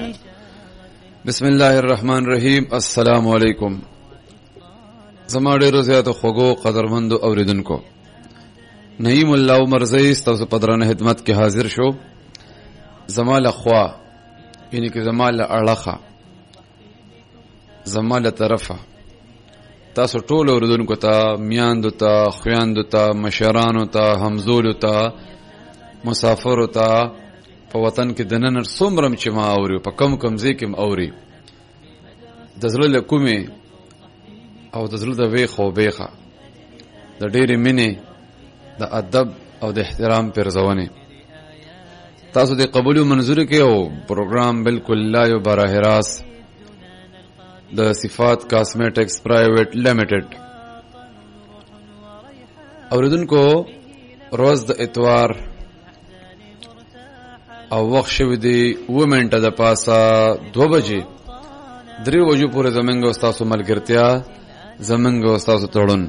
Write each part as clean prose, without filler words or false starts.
بسم الله الرحمن الرحیم. السلام علیکم. زما ډیرو زیاتو خوږو قدرمندو اوریدونکو، نعیم الله عمر زئی تاسو په درنه خدمت کې حاضر شو. زما له خوا یعنی کې زما له اړخه زما له طرفه تاسو ټول اوریدونکو ته، میاندو ته، خویاندو ته، مشرانو ته، همزولو ته، مسافرو ته، په وطن کې د نن څومره چې ما اوري، په کم ځای کې اوري، د زړه له کومې او د زړه د ویښه او بیخه د ډېرې مینې، د ادب او د احترام پرځونې تاسو د قبول منظور کې او پروګرام بالکل لایو براه راست د صفات کاسمیټکس پرایویټ لیمیټډ. اوریدونکو، روز د اتوار او وخت شوی دی 2 منټه د پاسه 2 بجې 3 بجو پورې زمنګ او تاسو ملګرتیا، زمنګ او تاسو تړون.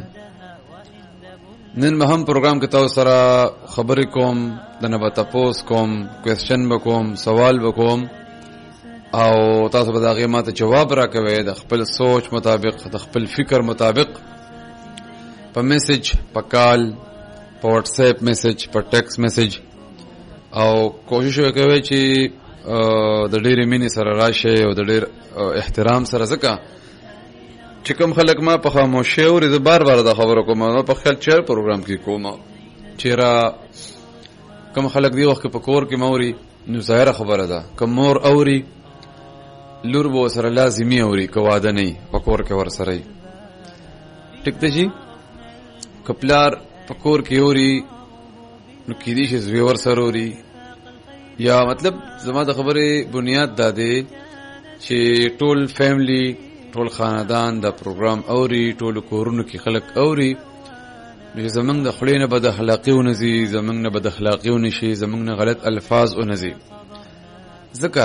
نن به هم پروګرام کې تاسو سره خبرې کوم، د نه تاسو کوم، کوېسچن وکوم، سوال وکوم او تاسو به دغه ماته جواب راکوي د خپل سوچ مطابق، د خپل فکر مطابق، په میسج، په کال، په واتس اپ میسج، په ټیکس میسج، او کوشش وکوي چې د ډېرې مینې سره راشه او د ډېر احترام سره. ځکه چې کوم خلک ما په خاموشۍ اوري، زه بار بار دا خبره کوم، نو په خیال چیر پروګرام کې کوم چیرې کوم خلک دی وخت په کور کې موري، نو ظاهره خبره ده کوم مور اوري لور به سره لازمي اوري، که واده نه په کور کې ور سره ټیک دی جی. کپلار په کور کې اوري نو کې دي چې زوی ور سره اوري، یا مطلب زما د خبرې بنیاد دا دی چې ټول فیملی، ټول خاندان د پروګرام اوري، ټول کورونو کې خلک اوري، نو زمونږ د خولې نه بد اخلاقي ونځي، زمونږ نه بد اخلاقي ونشي، زمونږ نه غلط الفاظ ونځي. ځکه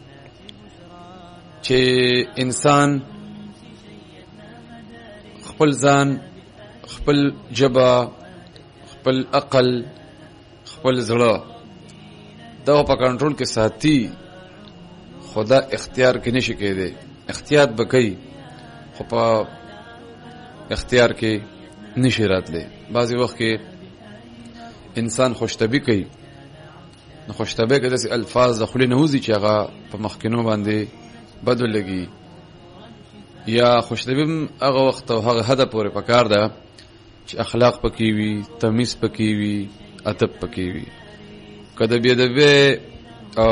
چې انسان خپل ځان، خپل ژبه، خپل عقل، خپل زړه دا په کنټرول کې ساتي، خدا اختیار کې نشي کېدی. اختیار به کوي خو په اختیار کې نشي راتلی. بعضې وخت کې انسان خوشطبعي کوي، نو خوشطبعي کې داسې الفاظ د خولې نه وځي چې هغه په مخکینو باندې بدو لګي، یا خوشطبعي هغه وخت او هغه حده پورې پکار ده چې اخلاق پکې وي، تمیز پکې وي، ادب پکې وي. که د بېادبۍ او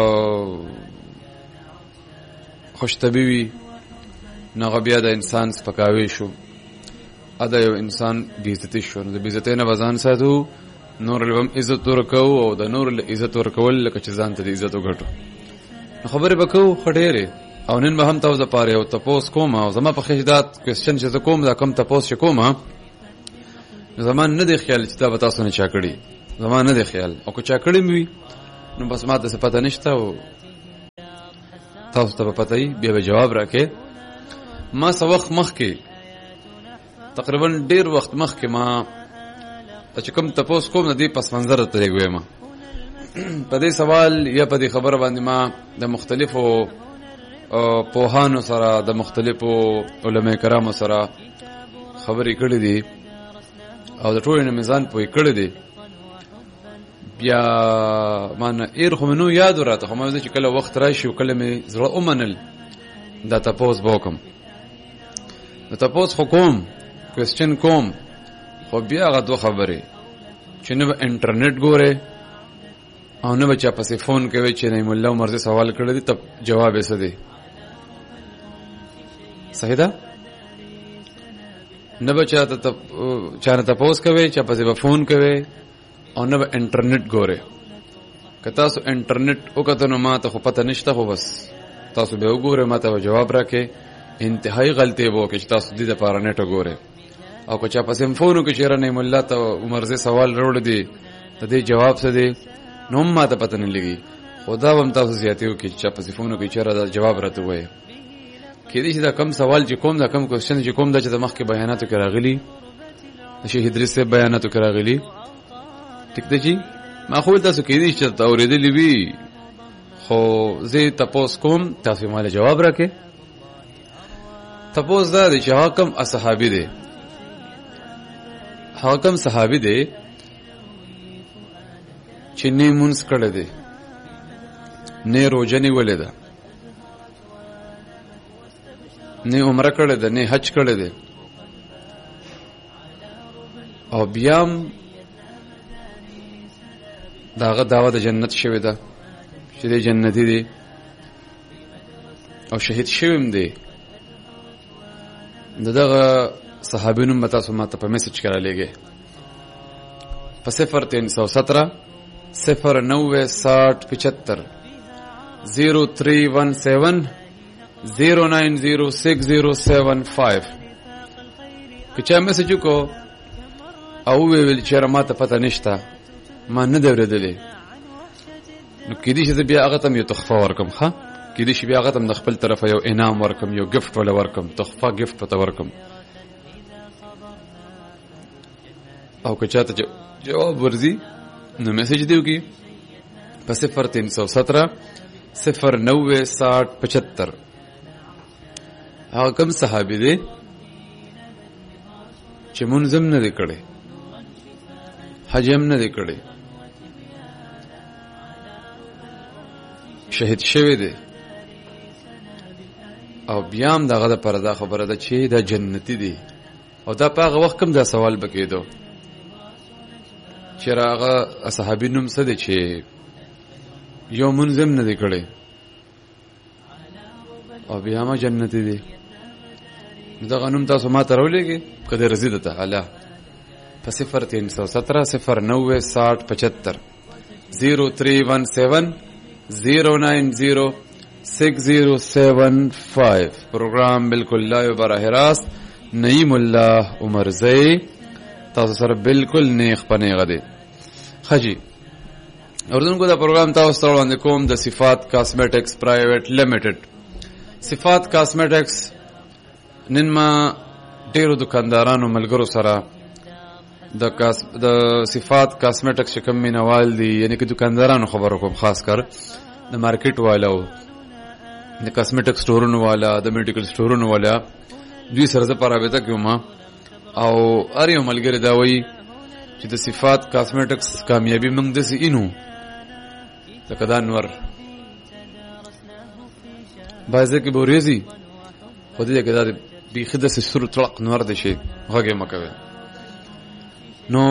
خوشطبعي وي نو هغه بیا د انسان سپکاوی شو، ادا یو انسان بېعزتي شو. نو د بېعزتۍ نه به ځان ساتو، نور له هم عزت ورکوو، او د نور له عزت ورکول لکه چې ځان ته د عزت وګټو. نو خبرې به کوو ښه ډېرې، او نن به هم تاسو دپاره یو تپوس کوم، او زما په خیال دا کوېسچن چې زه کوم، دا کوم تپوس چې کوم، نو زما نه دی خیال چې دا به تاسو نه چا کړي، زما نه دی خیال، او که چا کړي مې وي نو بس ما ته څه پته نشته، او تاسو ته به پته وي، بیا به جواب راکې. ما څه وخت مخکې، تقریبا ډېر وخت مخکې، ما چې کوم تپوس کوم د دې پس منظر ته لګویم په دې سوال یا په دې خبره باندې ما د مختلفو پوهانو سره، د مختلفو علماء کرامو سره خبرې کړې دي، او د ټولو نه مې ځان پوه کړی دی. بیا ما نه ایر خو مې نو یاد راته، خو ما چې کله وخت راشي او کله مې زړه ومنل دا تپوس به وکړم. د تپوس خو کوم، کوېسچن کوم، خو بیا هغه 2 خبرې چې نه به انټرنیټ ګورې او نه به چا پسې فون کوي چې نعیم الله عمر زی سوال کړی دی، تب جواب یې څه دی. صحیح ده؟ نه به چا نه تپوس کوي، چا پسې به فون کوي، او نه به انټرنیټ ګورې. که تاسو انټرنیټ وکتو نو ما ته خو پته نشته، خو بس تاسو به وګورئ، ما ته به جواب راکې. انتهایی غلطی به وکړئ چې تاسو دې دپاره نیټ وګورئ، او که چا پسې فون وکړي چې یاره نعیم الله ته عمر زی سوال راوړی دی، د دې جواب څه دی، نو هم ما ته پته نه لګي. خو دا به هم تاسو زیاتې وکړي چې چا پسې فون وکړي چې یاره دا جواب راته ووایه. کېدای شي دا کم سوال چې کوم، دا کم کوېسچن چې کوم، دا چې د مخکې بیاناتو کې راغلي، د شیخ ادریس صاحب بیاناتو کې راغلي، ټیک ده جی. ما خو تاسو کېدای شي چې اورېدلي وي، خو زه تاسو کوم تاسو مال جواب راکې. تاسو دا چې حاکم صحابي دی، حاکم صحابي دی چې نه مونږ کړه دی، نه روزه نیولې ده، نه عمره کړه ده، نه حج کړه ده، او بیام داغه داوا د جنت شوی ده چې د جنتی دی او شهید شویم دی. دغه صحابینو متا سو ماته په میسج کرا لګي په 0317 096075 0317 0906075 که چا میسج کو او ویل چې را ماته پته نشته ما نه دوردلې نو کېدی چې بیا هغه ته یو تحفه ورکم. ښه کېدی چې بیا هغه ته د خپل طرفه یو انعام ورکم، یو ګفت ولا ورکم، تحفه ګفت پته ورکم. او که چاته جواب ورزي نو میسج دیو کی په 0317 096075. هغه کوم صحابي دی چې منظم نه دی کړی، حجم نه دی کړی، شهید شوی دی، او بیام دغه د پردا خبره ده چې دا جنتی دی. او دا په هغه وخت کوم دا سوال بکیدو چې راغه صحابي نوم څه دی چې یو منظم نه دی کړی او بیا ما جنتی دی. دغه نوم تاسو ما ته راولېږئ کده رضی ده الله په 0317 096075 0317 0906075. پروگرام بالکل لایو براہ راست نعیم الله عمر زئی تاسو سره بالکل نیخ پنیغه دی. خجی اردوونکو دا پروگرام تاسو سره وړاندې کوم د صفات کاسمیټکس پرایویټ لیمیټډ. صفات کاسمیټکس نن ما ډیرو دکاندارانو ملګرو سره د صفات کاسمیټکس کوم مینوال دي، یعنی که دکاندارانو خبرو کوم، خاص کر د مارکیټ والو، د کاسمیټک سٹورونو والا، د میډیکل سٹورونو والا، دوی سره زه په رابطه کې وم. او هر یو ملګری دا وایي چې د صفات کاسمیټکس کامیابي موږ داسې اینو لکه دا نور بعضې کې به ورېځي خو دې کې دا بیخي داسې سور طلق نور دی چې غږ یې مه کوئ. نو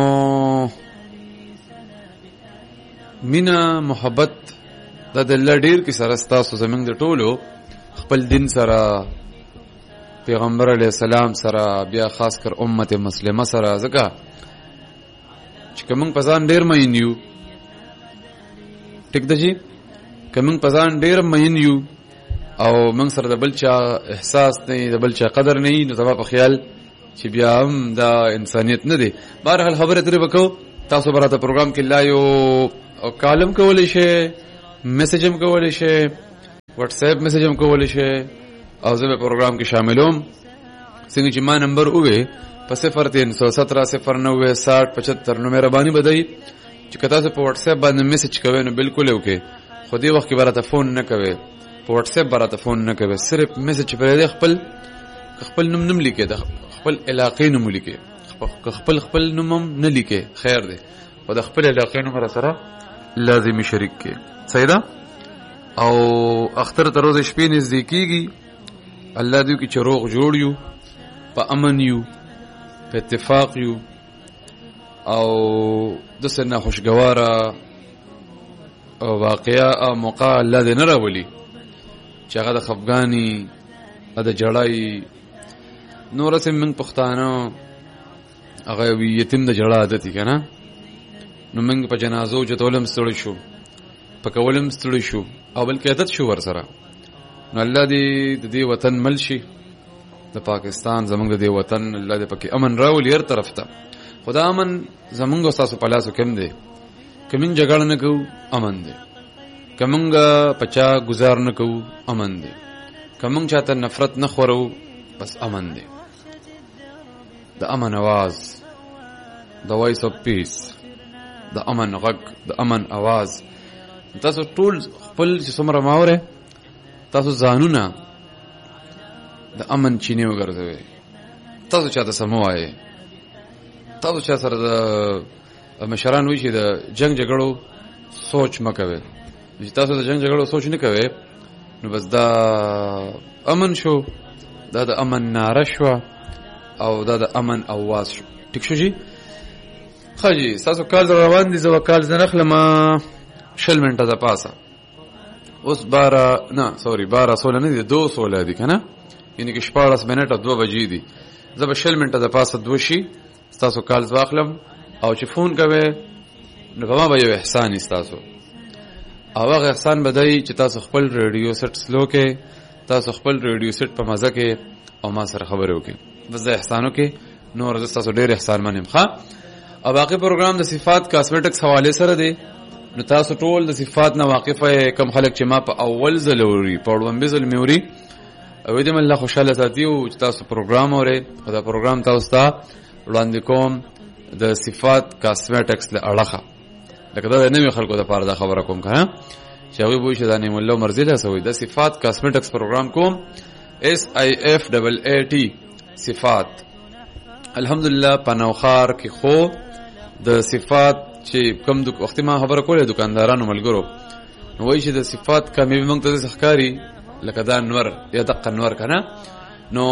مینا محبت دا د الله ډیر کې سره ستاسو زمونږ د ټولو خپل دین سره، پیغمبر علیه السلام سره، بیا خاص کر امت مسلمه سره. ځکه چې که موږ په ځان ډېر مین یو، ټیک ده چې که موږ په ځان ډېر مین یو او موږ سره د بل چا احساس نه وي، د بل چا قدر نه وي، نو زما په خیال چې بیا هم دا انسانیت نه دی. بهرحال خبره ترې وکړو. تاسو به راته پروګرام کې لا یو کالم کولی شئ، میسج هم کولی شئ، واتس اپ میسج هم کولی شئ، او زه به پروګرام کې شاملوم. څنګه چې ما نمبر ووې په 0317 096075 نو مهرباني بدئ چې که تاسو په واتس اپ باندې میسج کوئ نو بالکل یې وکړئ، خو دې وخت کې به راته فون نه کوئ، په واتس اپ به راته فون نه کوئ، صرف میسج پرېږدئ. خپل نوم نم لیکئ، د خپل علاقې نوم لیکئ، خپل نوم هم نه لیکئ، خیر دی، خو د خپل علاقې نوم را سره لازمي شریک کړئ. صحیح ده؟ او اختر ته روز شپې نږدې کېږي. الله دې کې چې روغ جوړ یو، په امن یو، په اتفاق یو، او داسې ناخوشګواره واقعه او موقع الله دې نه راولي چې هغه د خفګاني، د جړای. نور سم موږ پښتانه هغه یتیم د جړا عادت که نه، نو موږ په جنازو چتولم ستړي شو، په کولم ستړي شو، او بلکې عادت شو ورسره. نو الله دې د دې وطن مل شي، د پاکستان زمونږ د دې وطن الله دې پکې امن راولي هر طرف ته. خدا امن زمونږ او ستاسو په لاسو کې هم دی. که موږ جګړه نه کوو امن دی، که موږ په چا ګزار نه کوو امن دی، که موږ چاته نفرت نه خورو بس امن دی. د امن आवाज، د وایس اف پیس، د امن غږ، د امن आवाज. تاسو ټول خپل چې څومره ماوره تاسو ځانونه د امن چینه وګرځوي. تاسو چاته سموایي، تاسو چا سره د مشران وی چې د جنگ جګړو سوچ مکوي. چې تاسو د جنگ جګړو سوچ نه کوي نو بس دا امن شو، دا د امن ناره شو او دا د امن اواز شو. ټیک شو جی؟ خاجي تاسو کال روان دي، زو کال زنخلم 20 منټه د پاسه. اوس 12 16 نه دي، 2 16 دي کنه، یعنی کې 14 منټه 2 بجې دي. زب 20 منټه د پاسه دوشي تاسو کال واخلم او چې فون کوي نو په ما به یو احسان تاسو او هغه احسان بدای چې تاسو خپل ریډیو سیټ سلو کې، تاسو خپل ریډیو سیټ په مزه کې او ما سره خبرې وکړي. بس د احسانو کې نور د تاسو ډېر احسان منم. ښه، او باقي پروګرام د صفات کاسمیټکس حواله سره دی. نو تاسو ټول د صفات نه واقفه کم خلک چې ما په اول ځلوري په وړاندې ځل میوري او دې الله خوشاله ساتي او تاسو پروګرام اورئ. او دا پروګرام تاسو ته وړاندې کوم د صفات کاسمیټکس له اړخه. لکه دا د نوې خلکو د پاره دا خبره کوم کنه چې هغه وایي چې دا نیم الله مرزي له سوي د صفات کاسمیټکس پروګرام کوم SIFAAT صفات. الحمدلله پنوخار کې خو د صفات چې کم د وخت ما خبره کوله دکاندارانو ملګرو نو وایي چې د صفات کمی موږ ته ښکاری لکه دا انور یا د قنور کنه. نو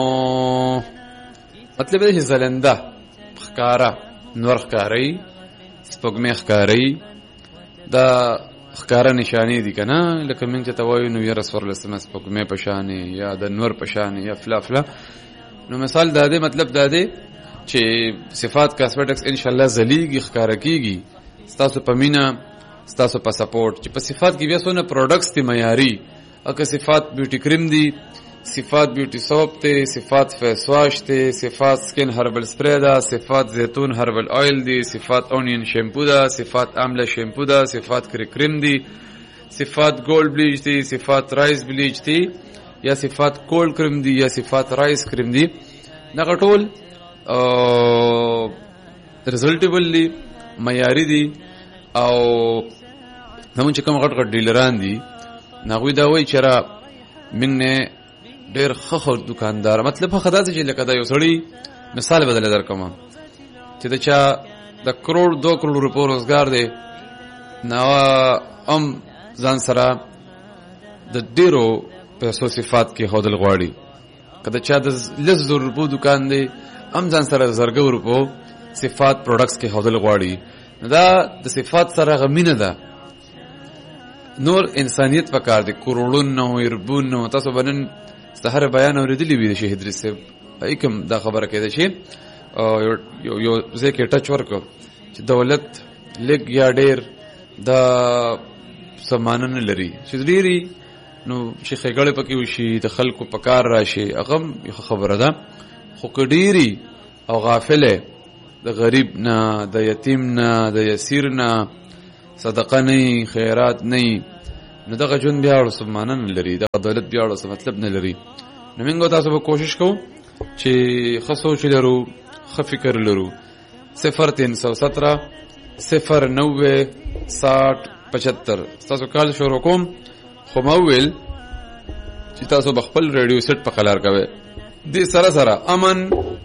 مطلب دې زلنده ښکارا نور ښکاری سپوږمۍ ښکاری دا ښکارا نشانی دي کنه. لکه موږ ته وایو نو یا رسول الله صلی الله علیه وسلم سپوږمۍ پشانې یا د نور پشانې یا فلا فلا. نو مثال دا دی، مطلب دا دی چې صفات کاسمیټکس ان شاء الله زلیږي ښکارا کیږي ستاسو په مینا، ستاسو په سپورټ چې په صفات کې بیا څونه پروډکټس دي معیاري. اګه صفات بیوټي کریم دي، صفات بیوټي سوپ ته، صفات فیس واش ته، صفات سکن هربل سپری ده، صفات زیتون هربل آیل دي، صفات اونین شیمپو ده، صفات امله شیمپو ده، صفات کریم دي، صفات ګولډ بلیچ دي، صفات رایس بلیچ دي یا صفات کولډ کریم دي یا صفات رایس کریم دي. دا ټول ریزلټیبل دي، معیاري دي. او زمون چې کوم غټ غټ ډیلران دي ناغوی دا وایي چې را موږ نه ډېر ښه دکاندار، مطلب ښه دا چې لکه دا یو سړی مثال بدل درکوم چې د چا د کروڑ 2 کروڑ روپو روزګار دی نو ام ځان سره د ډېرو پیسو صفات کې هودل غواړي. کله چا د 100 روپو دکان دی ام ځان سره زرګو روپو صفات پروډکټس کې هودل غواړي. دا د صفات سره غمینه ده. نور انسانیت پکار دی، کروڑونو اربونو. تاسو باندې سحر بیان اوریدلی وی د شهید رسب ایکم دا خبره کېده چې یو ځکه ټچ ورکو چې دولت لګ یا ډېر دا سامانن لري چې ډېری نو چې خېګړې پکې وشي د خلکو پکار راشي. هغه خبره ده خو کډيري او غافله د غریب نه، د یتیم نه، د یسیر نه صدقه نه، خیرات نه، نو دغه جون بیا ور سمانن لري، د دولت بیا ور مطلب نه لري. نو موږ تاسو به کوشش کوو چې خصو چې لرو، خ فکر لرو. 0317 090 60 75 تاسو کال شروع کوم. خو مول چې تاسو بخپل ریډیو سیټ په قلار کوي دې سره سره امن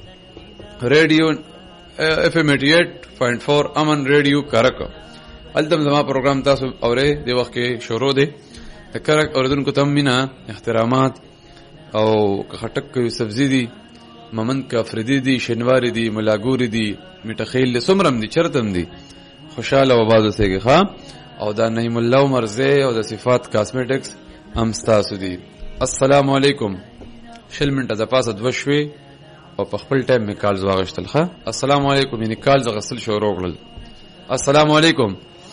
ریډیو FM 88.4 امن ریډیو کرک الدم زما پروګرام تاسو اورئ د وخت کې شروع دی. د کرک اوردونکو ته مینا احترامات او خټک سبزی دی، ممن کا افریدی دی، شنواری دی، ملاګوری دی، میټخیل سمرم دی، چرتم دی، خوشاله و بازو سیږي ښا. او دا نعیم الله مرزه او د صفات کاسمیټکس هم تاسو دی. السلام علیکم. شل منټه د پاسه دوشوي او په خپل ټایم می کال زواغشتل ښا. السلام علیکم. یعنی کال زغسل شروع کړل. السلام علیکم.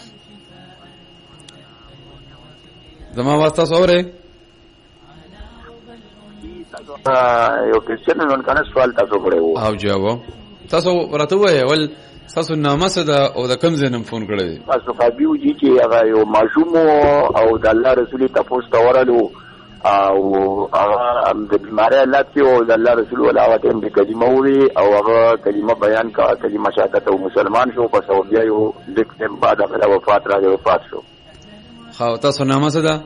زما واسطه سوره یو کوېشن نن کنه سوال تاسو کړو او جواب تاسو ورته وایي ول تاسو نامه صدا او د کم زینم فون کړی تاسو خبيو دي چې هغه یو ماشوم او د الله رسول تاسو ته ورالو او هغه د بیماری حالت کې او د الله رسول ولاوت هم د کلمه وی او هغه کلمه بیان کا کلمه شهادت او مسلمان شو پس او بیا یو لیک بعد هغه وفات راځي وفات شو. خو تاسو نامه څه ده؟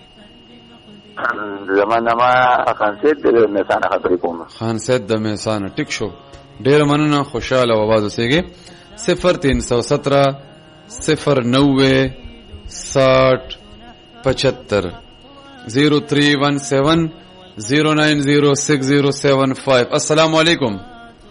زما نامه خان سید د میسان خبرې کوم. خان سید د میسان. ټیک شو، ډیر مننه، خوشاله او आवाज اوسېږي. 0317 090 60 75 0317 0906075. السلام علیکم.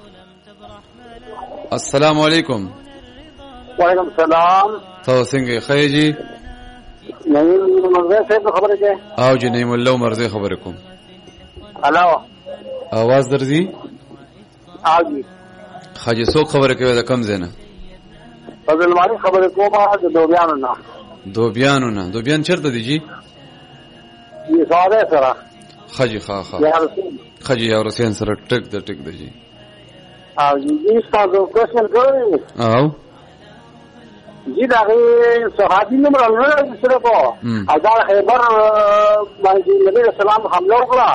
السلام علیکم. وعلیکم السلام. تاسو څنګه خیر جی؟ نعیم مرزا صاحب خبره ده. او جی نعیم الله مرزا خبره کوم. الو. आवाज درځي؟ او جی. خاجي څوک خبره کوي د کم زنه؟ فضل ماری خبره کومه د دوبیانو نه. دوبیانو نه. دوبیان چیرته دی جی؟ یہ سوال سره. خاجي خا. یا رسول. خاجي یا رسول سره ټک د ټک دی جی. او جی تاسو کوشش کوئ. او جی دا صحابي نمبر الله سره کو. اذان خیبر باندې نبی رسول الله حمله وکړه.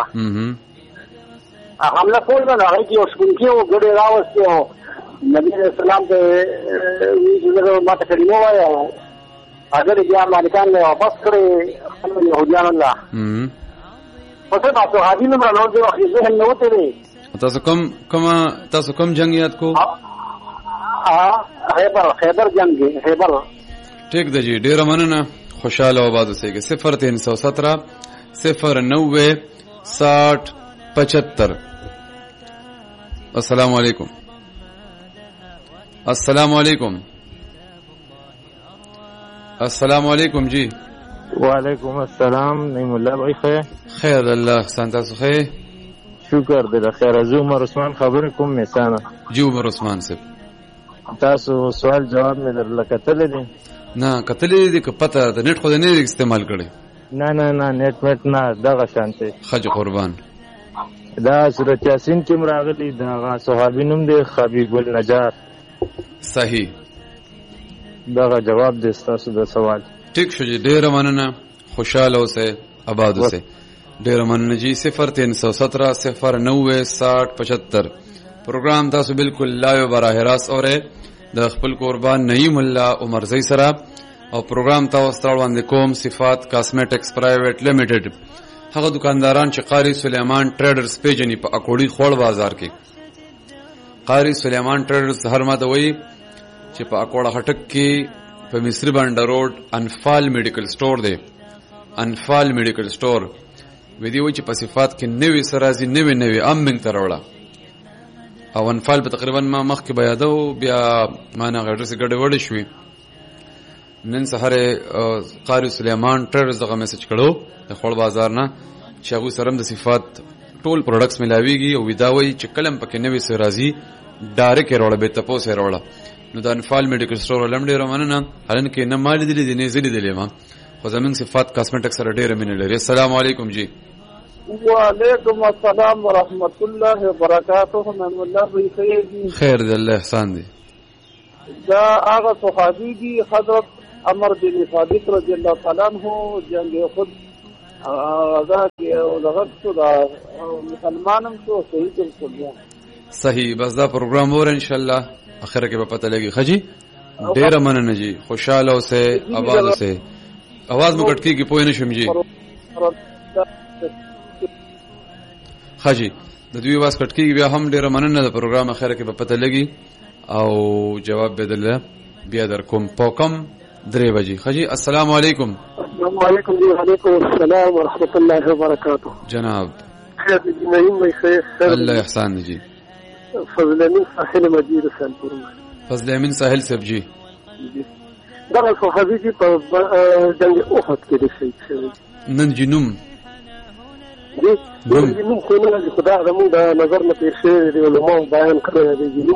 حمله کول نه هغه کې اوس کوم کې وګړي راوستو. نبی رسول الله ته ویل ماته کلمه وایو. اگر بیا مالکان له واپس کړي يهوديان الله. پس تاسو صحابي نمبر الله دې وخت ذهن نه وته دي. تاسو کوم جنگ یاد کو؟ خیبر جنگ خیبر. ٹھیک ده جی، ډیر مننه، خوشاله او آباد اوسئ. 0317 090 60 75. السلام علیکم. السلام علیکم. السلام علیکم جی. وعلیکم السلام. نعیم الله بھائی خیر؟ خیر الله احسان. تاسو خیر؟ شکر دې خیر. از عمر عثمان خبرې کوم میسانه. جی عمر عثمان صاحب، تاسو سوال جواب مې درل کتل دي؟ نه کتلې دي که پته د نت خو نه استعمال کړي؟ نه نت مټ نه دغه شانته. خج قربان. دا سورۃ یاسین کې مراغلي دا صحابي نوم دی خبیب النجار. صحیح، دغه جواب دې تاسو د سوال. ٹھیک شو جی، ډیر مننه، خوشاله اوسئ، آباد اوسئ. ډیر مننه جی. 0317 090 60 75. پروګرام تاسو بالکل لایو براه راست اوره د خپل قربان نعیم الله عمر زئی سره، او پروګرام تاسو ته وړاندې کوم صفات کاسمیټکس پرایویټ لیمیټډ. هغه دکانداران چې قاری سلیمان ټریډرز پیجنی په اکوړی خوړ بازار کې. قاری سلیمان ټریډرز هر ماته وایي چې په اکوړه هټک کې په مصری بانډر روډ انفال میډیکل سٹور دی. انفال میډیکل سٹور وی دی وایي چې په صفات کې نوې سرازي نوې امنګ تروړه. او انفال په تقریبا ما مخکې بیادو بیا معنا غړ سره ګډه وډه شوې. نن سهار قاری سلیمان ټریډرز دغه میسج کړو د خپل بازار نه چې هغه سره د صفات ټول پروډکټس ملاويږي او وداوي چې کلم پکې نوې سرازي ډایرکټ وروړه به تاسو وروړه. نو د انفال میډیکل سٹور لمډې روانه هلن کې نه مال دي نه زړې دي ما خو زمين صفات کاسمیټکس سره ډېر مینه لري. السلام علیکم جی. وعلیکم السلام ورحمۃ اللہ وبرکاتہ. نعم الله بخیر. خیر دی، الله احسان دی. دا هغه صحابي دي حضرت عمر بن ثابت رضی الله تعالی عنہ جنگ خود آزاد او دغه دا مسلمانم شو شهید شو. صحیح، بس دا پروګرام ور ان شاء الله اخر کې به پته لګي. خجی ډیر مننه جی، خوشاله اوسه، آباد اوسه. आवाज مو کټ کیږي پوه نه شم جی. خجی د دوی आवाज کټ کیږي بیا هم ډیر مننه. د پروګرام اخر کې به پته لګي او جواب بدل بیا در کوم پوکم 3 بجې. خجی السلام علیکم. السلام علیکم جی. وعلیکم السلام ورحمۃ اللہ وبرکاتہ. جناب نعیم بخیر. الله احسان جی. فضل امین ساحل مدیر سالپور. فضل امین ساحل صاحب جی. دغه صحابي چې په جنگ احد کې د شهید شوی. نن جنوم جنوم خو نه خدا زموږ د نظر نه تیر شوی دی. علماء بیان کړی دی جنوم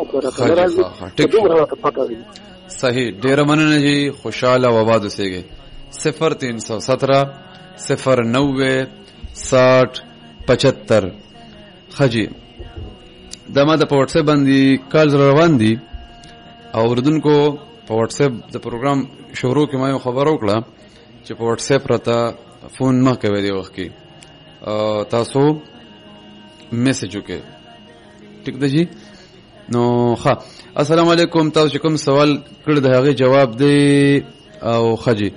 کوي. صحیح، ډیر مننه جی، خوشاله او آباد اوسئ. 0317 090 60 75. خجی دا ما د په واتس اپ باندې کال روان دي او اردوونکو په واتس اپ د پروګرام شروع کې ما یو خبر وکړه چې په واتس اپ راته فون ما کوي دی وخت کې تاسو میسج وکړئ. ٹھیک ده جی. نو ښه، السلام علیکم. تاسو کوم سوال کړی د هغه جواب دی او خجی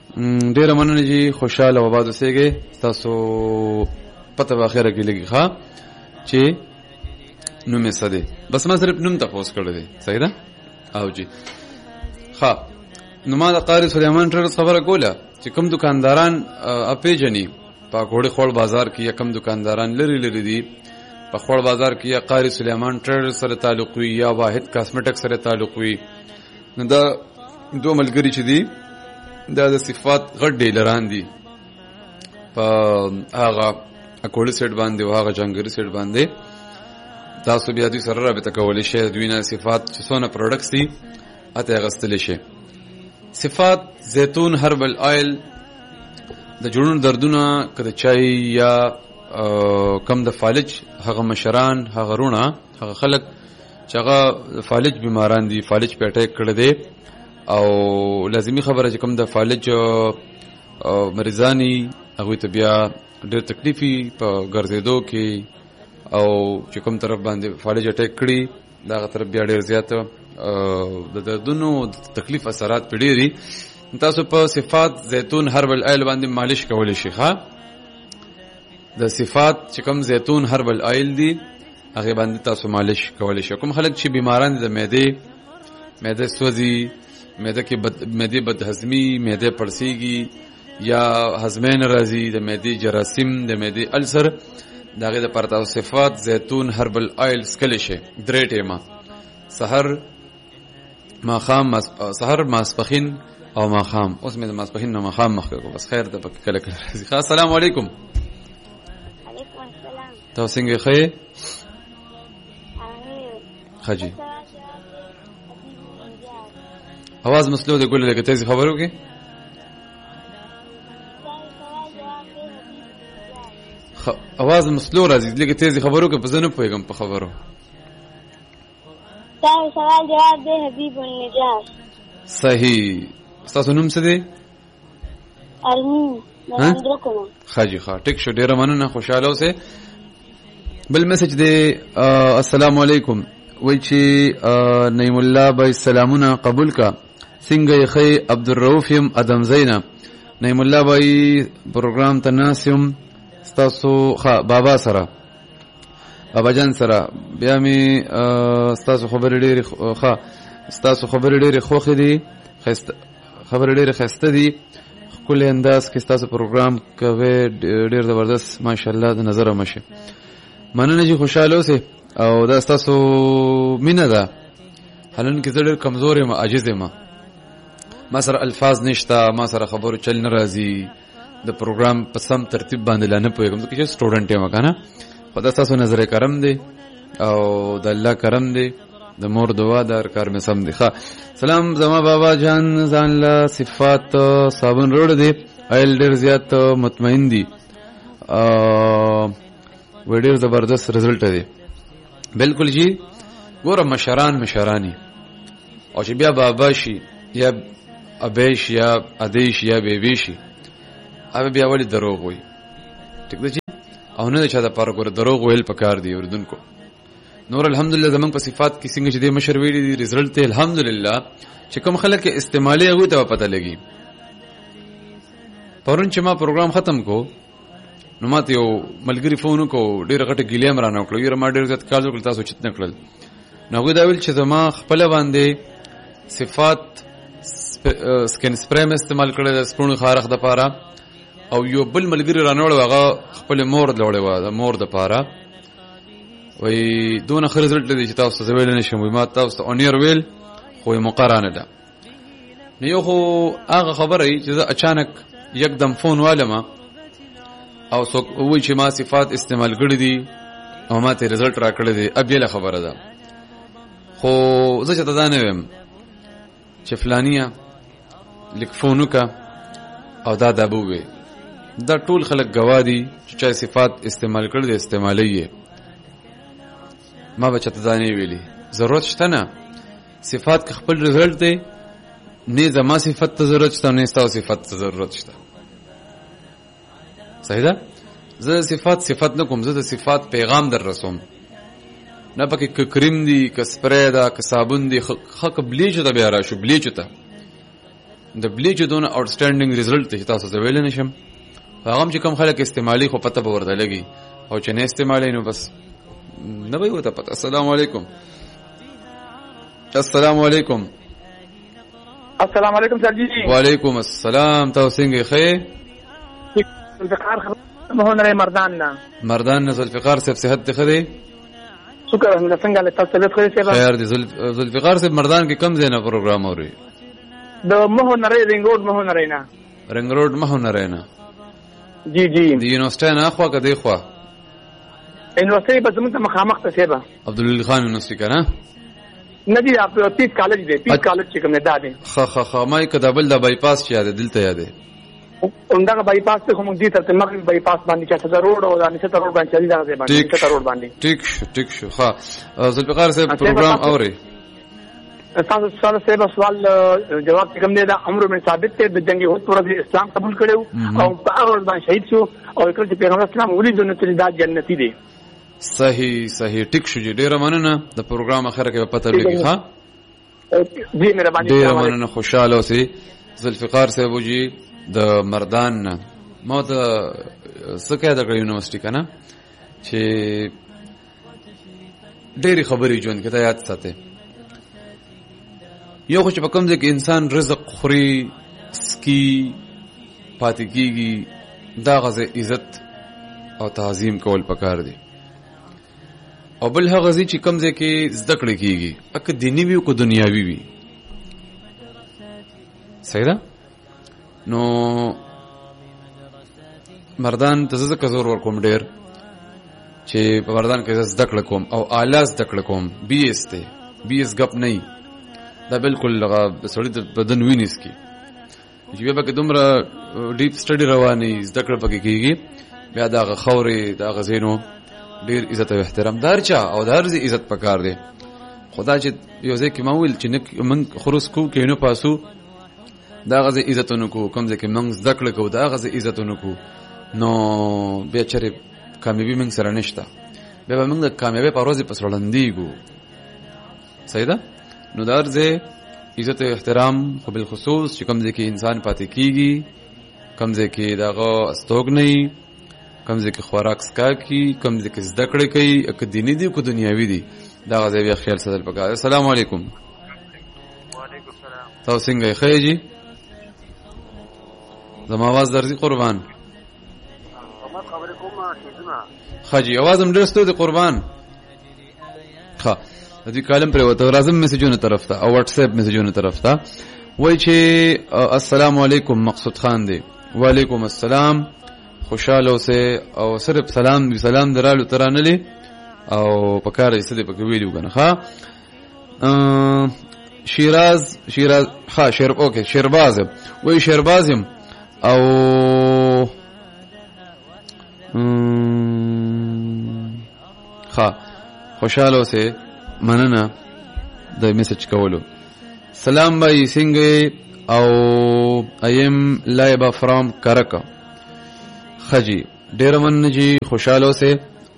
ډیره مننه جی خوشاله او آباد اوسئ. تاسو پته واخره کې لګي ښا چې نوم یې څه دی. بس ما صرف نوم تاسو کړی دی. صحیح ده او جی ښا. نو ما د قاری سلیمان ټرز خبره کوله چې کوم دکانداران اپیجنی په غوړې خوړ بازار کې یا کوم دکانداران لري دي په خوړ بازار کې یا قاری سلیمان ټرز سره تعلق وي یا واحد کاسمیټک سره تعلق وي. نو دا دوه ملګری چې دي دا د صفات غټ ډیلران دي په هغه اکوړی سیټ باندې او هغه جنگری سیټ باندې. تاسو بیا دوی سره رابطه کولی شئ. دوی نه صفات چې څونه پروډکټس دي اته غستلی شي. صفات زیتون هربل آیل د جوړونو دردونه کده چای یا کم د فالج هغه مشران هغه رونه هغه خلک چې هغه فالج بیماران دي فالج په اٹیک کړی دی او لازمی خبره چې کوم د فالج مریضانی هغه ته بیا ډېر تکلیفي په ګرځېدو کې او چې کوم طرف باندې فالج اٹیک کړي دا طرف بیا ډېر زیات د دردونو تکلیف اثرات پړي دي. تاسو په صفات زیتون هربل آیل باندې مالش کولی شئ. ښا د صفات چې کوم زیتون هربل آیل دي هغه باندې تاسو مالش کولی شئ. کوم خلک چې بیماران دي د معده سوځي معده کې معده بدهضمي معده پړسیږي یا هضمه ناراضي د معده جراثیم د معده السر داغه د پرتاو صفات زیتون هربل آیل سکلی شي. درې ټیمه سحر ماخام سحر ماسپخین او ماخام. اوس مې د ماسپخین نه ماخام مخکې بس خیر ده پکې کله کله راځي. السلام علیکم. علیکم السلام. تاسو څنګه ښه خاجي आवाज مسلو د ګل لګته زی خبرو کې आवाज مسلو راځي لګته زی خبرو کې په زنه پويګم په خبرو. سوال جواب دی حبیب النجار. صحیح. تاسو نوم څه دی؟ ارمین مندرکو. خاجي ښه ټیک شو ډیره مننه خوشاله اوسه. بل میسج دی السلام علیکم وای چې نعیم الله بای سلامونه قبول کا څنګه یې خی عبدالرؤف یم ادم زینا نعیم الله بای پروګرام تناسم تاسو ښه بابا سره بابا جان سره بیا می تاسو خبر ډېری ښه تاسو خبر ډېری خوخه دي خبر ډېری خسته دي کله انداز کې تاسو پروګرام کوي ډېر زبردست ماشاءالله د نظر مشه. مننه چې خوشاله اوسه او دا تاسو مینه ده. حالن کې زړه کمزور یم عاجز یم ما سره الفاظ نشته ما سره خبرو چل ناراضي د پروګرام په سم ترتیب باندې لانه پوهیږم چې سټوډنټ یم کنه. خدای تاسو نظر کرم دی او د الله کرم دی د مور دعا دار کار مې سم دی. ښه سلام زما بابا جان ځان له صفات صابون روړ دی ایل ډیر زیات مطمئن دی وړ زبردست رزلټ دی. بالکل جی ګوره مشرانی او چې بیا بابا شي یا ابیش یا ادیش یا بیبیشي ابي بیا ولې دروغ وي ټیک ده او نه چې دا پر ګوره دروغ ویل پکار دی اوردونکو. نور الحمدلله زمونږ په صفات کې څنګه چې د مشر ویلي دي رزلټ ته الحمدلله چې کوم خلک استعمالي هغه ته پته لګي. پرون چې ما پروګرام ختم کو نو ماته یو ملګری فون کو ډیره غټه ګیلیم را نکړو یره ما ډیر ځت کال وکړ تاسو چت نکړل نو غوډا ویل چې زما خپل باندې صفات سکن سپریم استعمال کړل د سپونو خارخ د پاره او یو بل ملګری را نوړ هغه خپل مور لوړې و د مور د پاره وای دون اخر رزلټ دي چې تاسو څه ویل نشم ما تاسو اونیر ویل خو مقارنه ده نو یو خو هغه خبره چې اچانک یکدم فون والما او څوک وای چې ما صفات استعمال کړې دي او ما ته رزلټ را کړی دی ابيله خبره ده خو زه چې تدانه ويم چې فلانیه لیک فونوکا او دا دابوي دا ټول خلک گوادي چې صفات استعمال کړل دي استعمالي ما بچته دانه ویلي ضرورت شته نه صفات کې خپل رزلټ دی نه زما صفات ته ضرورت شته نه ستاسو صفات ته ضرورت شته. صحیح ده زه صفات نه کوم زه د صفات پیغام در رسوم نه پکې کریم دی ک سپری دا ک صابون دی خک بلیچ ته بیا را شو بلیچ ته د بلیچ دونه آوټسټانډینګ ریزلټ دی تاسو ته ویل نشم. هغه چې کوم خلک استعمالي خو پته به ورته لګي او چې نه استعمالي نو بس نه به وته پته. السلام علیکم. السلام علیکم. السلام علیکم سر جی. وعلیکم السلام. تاسو څنګه ښه؟ ذوالفقار مهون مردان نه. مردان نه ذوالفقار صاحب صحت ته خدي؟ شکر الحمدلله. څنګه له تاسو طبيعت خیر شه؟ خیر دي. ذوالفقار صاحب مردان کې کم ځای نه پروګرام اوري؟ د مهون رینګ روډ مهون نه. رنگ روډ مهون نه. جی جی. د یونیورسيټي نه خوا کده خوا؟ یونیورسيټي په زمونږ مخامخ ته سیبا. عبدالله خان یونیورسيټي کنه؟ نه دی اپ پیس کالج دی. پیس کالج چې کوم نه ده. خ ما کدابل د بایپاس چې یاد دلته یاد دی. اندغه بایپاس ته کوم دي تر مغرب بایپاس باندې چې څه روډ او دانه څه روډ باندې چلی راځي باندې څه روډ باندې. ټیک شو. ها ذوالفقار صاحب پروګرام اوري. تاسو سره سوال جواب کوم دی دا عمر بن ثابت ته د جنگي هوت پر اسلام قبول کړو او په هغه باندې شهید شو او کله چې پیغمبر اسلام ولې جنت ته جنتی دی. صحیح ټیک شو جی. ډیره مننه. د پروګرام اخر کې پته لګي. ها جی مهرباني. ډیره مننه. خوشاله اوسئ. ذوالفقار صاحب جی د مردان نه ما ته سکه د یونیورسيټي کنه چې ډېری خبرې جون کې ته یاد ساته. یو خو چې په کوم ځای کې انسان رزق خوري سکی پاتې کیږي دا غزه عزت او تعظیم کول پکار دي. او بل هغه ځای چې کوم ځای کې زده کړې کیږي اک دینی وي او کو دنیاوي وي. صحیح ده. نو مردان ته زه کزور ور کوم ډیر چې په مردان کې زده کړه کوم او اعلی زده کړه کوم. بي اس ته بي اس غپ نه دا بالکل لغه سړی د بدن وینیس کی چې بیا به دومره ډیپ سټډي رواني زده کړه پکې کیږي بیا دا خوري دا غزینو ډیر عزت او احترام دارچا او دارزي عزت پکار دی. خدا چې یو ځکه ما ویل چې من خروس کو کینو پاسو دا غزه عزتونو کو کوم ځکه موږ زده کړه کو دا غزه عزتونو کو نو بیا چیرې کامیابی موږ سره نشته. بیا موږ د کامیابی په ورځ پس وړاندېګو. صحیح ده. نو درځه عزت او احترام خو بل خصوص چې کوم ځکه انسان پاتې کیږي کوم ځکه داغه استوګ نه کوم ځکه خوراک سکا کی کوم ځکه زده کړه کوي اک دینی دی کو دنیاوی دی دا غزه بیا خیال ساتل پکاره. السلام علیکم. وعلیکم السلام. تاسو څنګه ښه یې جی؟ زما आवाज درځي قربان. خبر کومه شیدونه خاجي आवाज هم درستو دي قربان. ښه د دې کالم پر وته راځم میسجونه طرف ته او واتس اپ میسجونه طرف ته وای چې السلام علیکم مقصود خان دی. وعلیکم السلام. خوشاله اوسه او صرف سلام درالو ترانلې او پکاره یې سده پکې ویلو کنه. ها شیراز ها اوکې شیرباز وای شیربازم او ها خوشاله اوسه مننه د میسج کولو. سلام بای څنګه او ایم لایبا فرام کرکا. خجی ډیر من جی خوشاله اوسه.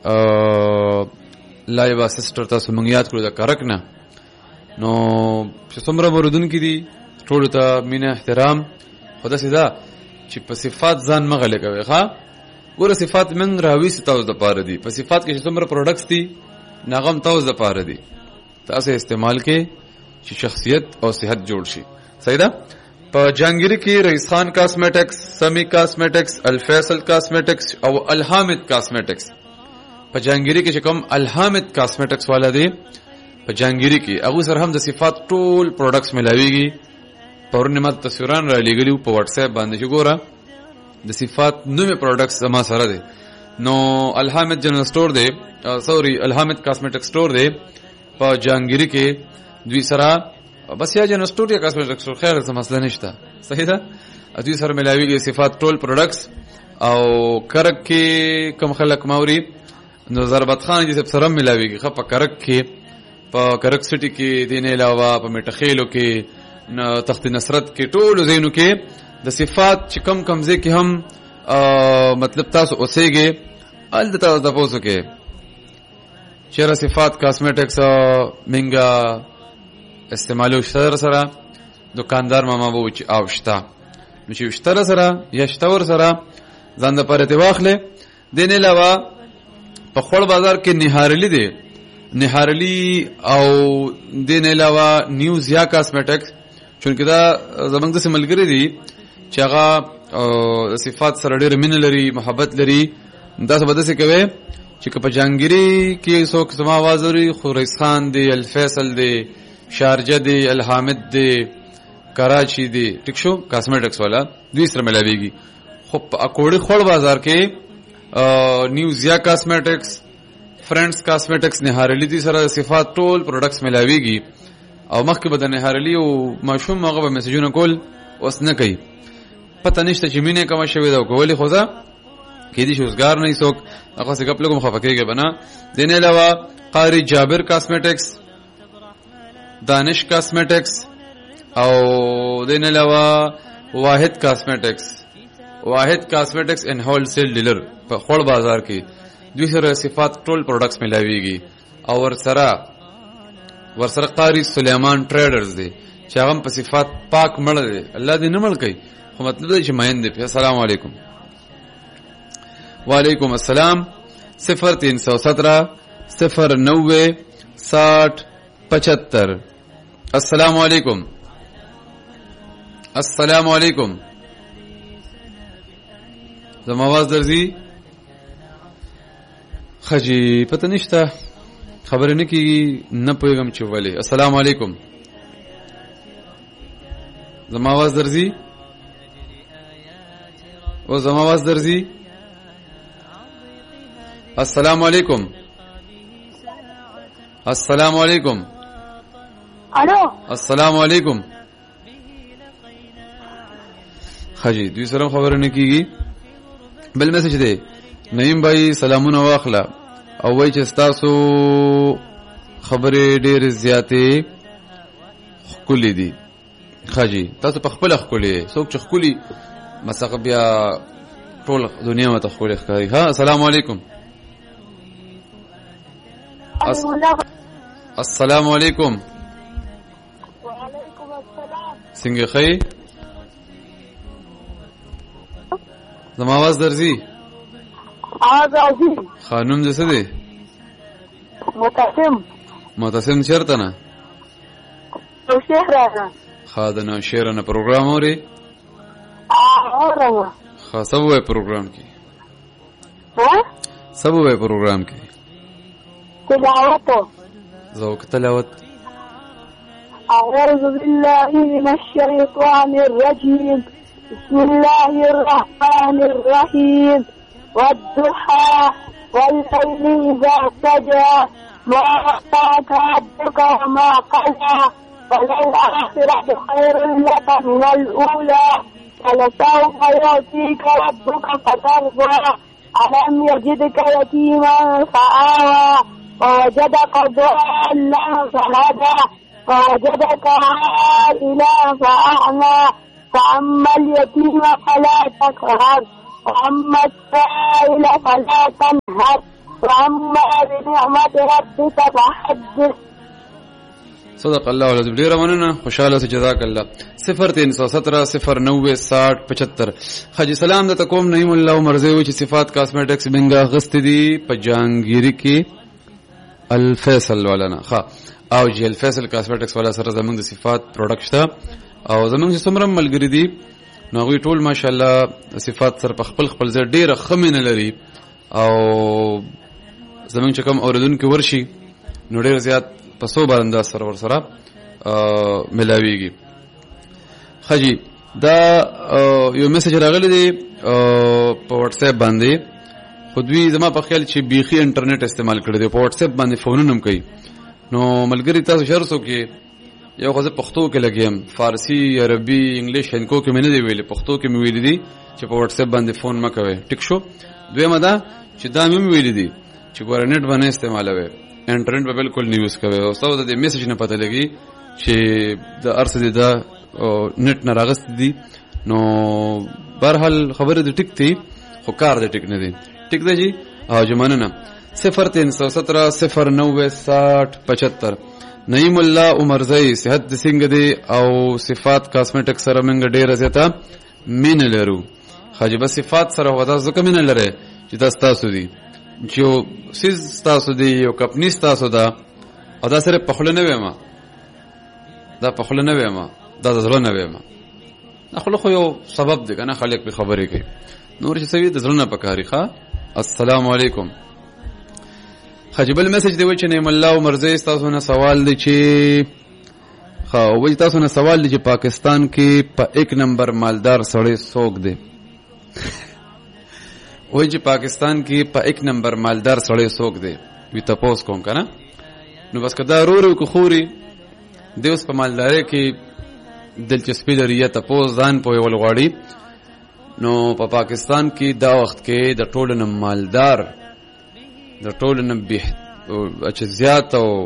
لایبا سسټر تاسو مونږ یاد کړو د کرک نه نو چې څومره وردون کې دي ټول ته مینه احترام خدا سیدا چې په صفات ځان مغله کوي. ښا ګوره صفات من راوي ستاسو د پاره دي. په صفات کې چې څومره پروډکټس دي ناغم تاسو د پاره دي. تاسو استعمال کې چې شخصیت او صحت جوړ شي. صحیح ده. په جهانگیری کې رئیس خان کاسمیټکس، سمی کاسمیټکس، الفیصل کاسمیټکس او الحامد کاسمیټکس. په جهانگیری کې چې کوم الحامد کاسمیټکس والا دی په جهانگیری کې هغه سره هم د صفات ټول پروډکټس ملاويږي. پرونه مت تصویران را لګلیو په واتس اپ باندې چې ګوره د صفات نوې پروډکټس ما سره دي. نو الحامد جنرال سٹور دی الحامد کاسمیټک سٹور دی په جهانگیری کې دوی سره بس یا جنرال سٹور یا کاسمیټک سٹور خیر څه مسله نشته. صحیح ده. دوی سره ملاويږي صفات ټول پروډکټس او کرک کې کوم خلک ماوري نو ضربت خان دې سره ملاويږي. خپ کرک کې په کرک سټي کې دینه علاوه په میټخیلو کې تخت نصرت کې ټول زینو کې د صفات چې کم ځای کې هم مطلب تاسو اوسېږي ال د تاسو د پوسو کې چیرې صفات کاسمیټکس منګه استعمالو سره دکاندار ماما به چې او شته نو چې شته سره یا شته ور سره ځان د پاره ته واخلې. دین علاوه په خړ بازار کې نهارلی دی، نهارلی او دین علاوه نیوز یا کاسمیټکس، چونکه دا زمونږ د سیملګری دي چې هغه صفات سره ډېر مینه لري، محبت لري. دا څه بده څه کوي چې په جانګيري کې څوک سما आवाज لري، خوريس خان دی، الفیصل دی، شارجه دی، الحامد دی، کراچی دی، ټیک شو کاسمیټکس والا دوی سره ملاويږي. خو په اکوړی خړ بازار کې نیوز یا کاسمیټکس، فرندز کاسمیټکس، نهارلی دي سره صفات ټول پروډکټس ملاويږي. او مخکې به د نهارلی او ماشوم هغه به میسجونه کول اوس نه کوي، پته نشته چې مینه کوم شوی دا کولی خو ځه کې دي شوزګار نه څوک هغه څه خپل کوم خفقېږي بنا. دین علاوه قاری جابر کاسمیټکس، دانش کاسمیټکس او دین علاوه واحد کاسمیټکس، واحد کاسمیټکس ان هول سیل ډیلر په خړ بازار کې دوی سره صفات ټول پروډکټس ملاويږي. او ورسره قاری سليمان ټریډرز دی چې هغه په صفات پاک مړ دی، الله دې نه مړ کوي، خو مطلب دی چې ماین دی. السلام علیکم. وعلیکم السلام. 0317 090 60 75. السلام علیکم. السلام علیکم. زما आवाज درځي؟ خجی پته نشته، خبرې نه کیږي، نه پوهیږم چې ولې. السلام علیکم. زما आवाज درځي؟ او زما आवाज درځي؟ السلام علیکم. السلام علیکم. الو السلام علیکم. خجی دوی سره خبرې نه کیږي. بل میسج دی، نعیم بھائی سلامونه واخله او وای چې تاسو خبرې ډېر زیاتې خولې دي. خاجي تاسو په خپل خولې څوک چې خولي مسخ بیا ټول دنیا مته خولې ښکاري. ها السلام علیکم. السلام علیکم. وعلیکم السلام. څنګه خی؟ زما आवाज درځي؟ راځي. خانم دې څه دی؟ معتصم چیرته نه؟ شهر خادنه شهر نه پروګرام اوري؟ اورم. خاصه وای پروګرام کې. سبو وای پروګرام کې. تلاوت. ذوق تلاوت. أعوذ بالله من الشيطان الرجيم. بسم الله الرحمن الرحيم. والضحى والليل إذا سجى ما ودعك ربك وما قلى وللآخرة خير لك من الأولى ولسوف يأتيك ربك فترضى ألم يجدك يتيما فآوى ووجدك ضالا فهدى ووجدك عائلا فأغنى فأما اليتيم فلا تقهر وأما السائل فلا تنهر وأما بنعمة ربك فحدث. صدق الله العظیم. ډیره مننه، خوشاله اوسئ، جزاک الله. 0317 090 60 75. حاجی سلام د تکوم نعیم الله مرزوی چې صفات کاسمیټکس بنګا غست دي په جانګيري کې الفیصل ولنا ها او جی الفیصل کاسمیټکس والا سره زمونږ د صفات پروډکټ شته او زمونږ څومره ملګری دي نو غوي ټول ماشاءالله صفات سره په خپل ځای ډیره خمینه لري او زمونږ کوم اوردونکو ورشي نو ډیر زیات په سو باندې سره ور سره ملاويږي. خجی دا یو میسج راغلی دی په واتس اپ باندې، خو دوی زما په خیال چې بیخي انټرنیټ استعمال کړی دی، په واتس اپ باندې فونونه هم کوي. نو ملګری تاسو شرسو کې یو غزه پښتو کې لګیم، فارسی، عربي، انګلیش هنکو کې مې نه دی ویلي، پښتو کې مې ویلي دي چې په واتس اپ باندې فون مکوي. ټیک شو. دویمه دا چې دا مې ویلي دي چې ګور نت باندې استعمالوي، انټرنیټ به بالکل نه یوز کوي. او څو د میسج نه پته لګي چې د ارسه دي دا نت نه راغست دي. نو بهرحال خبره د ټیک دی خو کار د ټیک نه دی. ټیک دی جی او جمانه 0317 090 60 75. نعیم الله عمرزئی صحت د څنګه دی او صفات کاسمیټک سره موږ ډیره زیاته مینه لرو. خو بس صفات سره ودا ځکه مینه لري چې دا ستاسو دي، چې سیز ستاسو دي یو کپنی ستاسو ده، او دا سره په خوله نه ویما، دا په خوله نه ویما، دا د زړه نه ویما. خو خو یو سبب دی کنه خلک به خبرې کوي، نور چې سوي د زړه نه پکاري. ښا السلام علیکم. خجبل میسج دی چې نعیم الله عمرزئی تاسو نه سوال دی چې وای تاسو نه سوال دی چې پاکستان کې په 1 نمبر مالدار سړی څوک دی؟ وای چې پاکستان کې په 1 نمبر مالدار سړی څوک دی؟ وی تاسو کوم کنه؟ نو بس کدا رورو کو خوري د اوس په مالداري کې دلچسپي لري یا تاسو ځان په ول غواړي. نو په پاکستان کې دا وخت کې د ټولو نه مالدار، د ټولو نه چې زیات او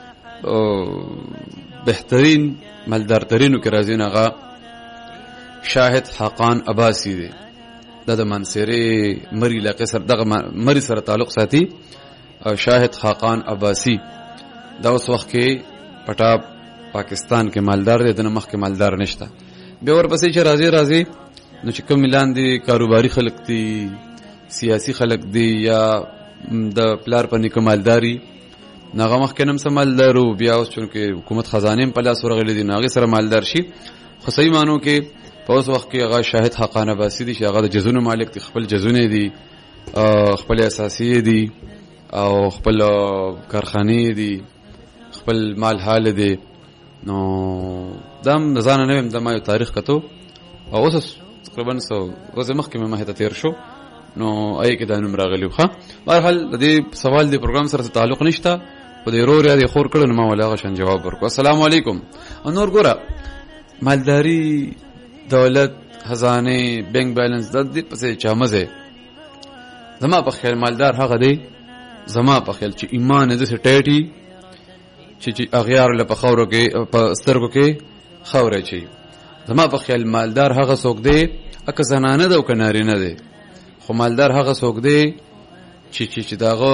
بهترین مالدار ترینو کې راځي هغه شاهد حقان عباسی دی. دا د منصوري مری علاقې سره دغه مری سره تعلق ساتي. شاهد حقان عباسی دا اوس وخت کې پټا پاکستان کې مالدار دی، دنه مخ کې مالدار نشته. به ورپسې چې راځي نو چې کوم ملان دي کاروباري خلک دي، سیاسي خلک دي، یا د پلار په نیکه مالداري ناغه مخ کې نم سمالدارو، بیا اوس چونکه حکومت خزانه په لاس ورغلي دي ناغه سره مالدار شي. خو صحیح مانو کې په اوس وخت کې هغه شاهد حقانه باسی دي چې هغه د جزونو مالک دي، خپل جزونه دي، خپل اساسي دي او خپل کارخانه دي، خپل مال حال دي. نو دم ځان نه ویم د ما یو تاریخ کتو او اوس تقریبا اوس مخکې مې ته تیر شو نو اي کې دا نوم راغلی خو. بهرحال د دې سوال د پروګرام سره تعلق نشته، په دې رور یا د خور کړه نو ما ولا غشن جواب ورکو. السلام علیکم. نور ګوره مالداری، دولت، خزانه، بینک بیلانس د دې پسې چا مزه. زما په خیال مالدار هغه دی، زما په خیال چې ایمان دې ټیټي چې اغیار له په خورو کې په سترګو کې خورې چي. زما په خیال مالدار هغه څوک دی اکه زنانه ده او کناري نه دی. خو مالدار هغه څوک دی چې داغه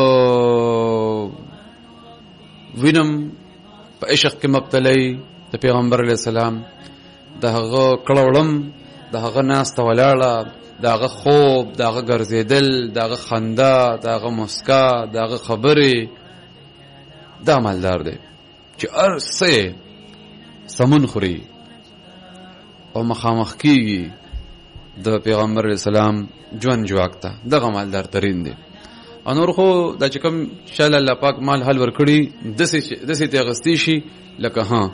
وینم په عشق کې مبتلي د پیغمبر علی السلام، داغه کړهولم، داغه ناس ته ولاړه، داغه خوب، داغه ګرځیدل، داغه خندا، داغه مسکا، داغه خبرې، دا مالدار دی چې ارسه سمون خوري او مخامخ کیږي د پیغمبر اسلام جوان جواکتا. دغه مالدار ترين دي. انور خو د چکم شال الله پاک مال حل ور کړی دسه ته غستی شي لکه ها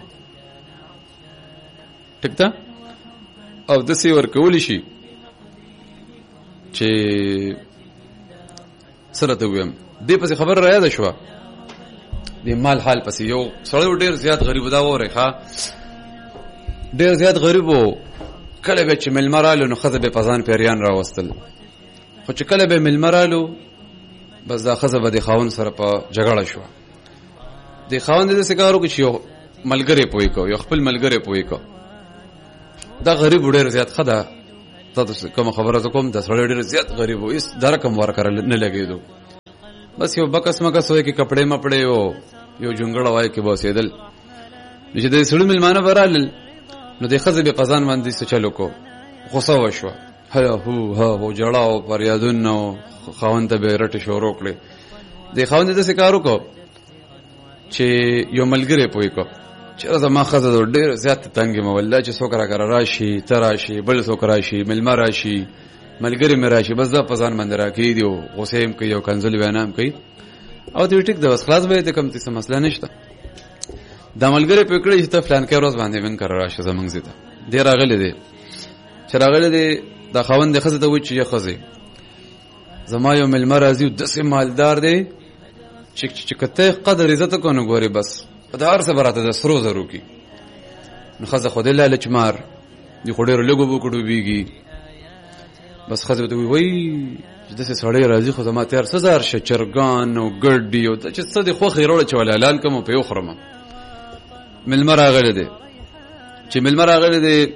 ټکتا او دسه ور کول شي چې سره ته ویم دې پس خبر را یاد شو د مال حال پس یو سړی ډیر زیات غریب دا وره ښا ډیر زیات غریب وو. کله به چې ملمرالو نو خزه به پزان پیریان را وستل، خو چې کله به ملمرالو بس دا خزه به د خاون سره په جګړه شو. د خاون د سکارو کې چې یو ملګری پوي کو، یو خپل ملګری پوي کو. دا غریب ډیر زیات خدا تاسو کوم خبره کوم د سړی ډیر زیات غریب وو، اس دره کوم ور کړل نه لګیدو. بس یو بکس مکس وای کې کپڑے مپړې او یو جونګړه وای کې بوسیدل. چې د سړی ملمانه برال نو د خزه به پزان باندې څه چلو کو، غوسه وشو، هلا هو جړاو پر یادونو خاوند ته به رټ شروع کړي. د خاوند د سکارو کو چې یو ملګری پوي کو چې زما خزه ډېر زیات تنګي مولا چې څوک را راشي تراشي بل څوک راشي ملما راشي ملګری مې راشي، بس دا پزان باندې راکې دی او غوسه هم کوي او کنزل وینام کوي او دې ټیک د وس خلاص به ته کوم څه مسله نشته. دا ملګری پکړی چې ته فلان کې ورځ باندې من کار راشه زمنګ زیته ډیر راغلی دی چې راغلی دی دا خوند خزه ته و چې خزه زما یو ملما راځي د سه مالدار دی چې کته قدر عزت کو نه ګوري، بس په هر څه براته د سرو زرو کی نو خزه خو دې لالچ مار دی خو ډیر لګو بوکړو بیږي. بس خزه ته وای چې د سه سړی راځي خو زما تیر سزار ش چرګان او ګډي او چې څه دی خو خیرول چې ولالال کوم په یو خرمه ملمر راغلی دی. چې ملمر راغلی دی